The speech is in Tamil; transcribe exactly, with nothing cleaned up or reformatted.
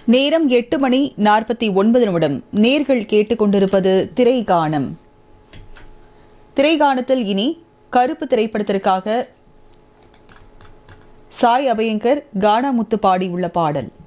நேரம் எட்டு மணி நாற்பத்தி ஒன்பது நிமிடம். நேர்கள் கேட்டுக்கொண்டிருப்பது திரைகானம். திரைகானத்தில் இனி கருப்பு திரைப்படத்திற்காக சாய் அபயங்கர், கானாமுத்து பாடியுள்ள பாடல்.